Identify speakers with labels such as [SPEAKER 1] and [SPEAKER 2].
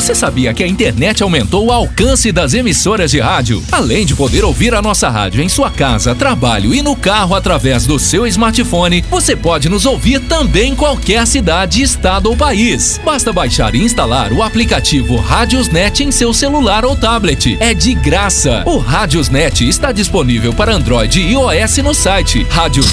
[SPEAKER 1] Você sabia que a internet aumentou o alcance das emissoras de rádio? Além de poder ouvir a nossa rádio em sua casa, trabalho e no carro através do seu smartphone, você pode nos ouvir também em qualquer cidade, estado ou país. Basta baixar e instalar o aplicativo Radiosnet em seu celular ou tablet. É de graça. O Radiosnet está disponível para Android e iOS no site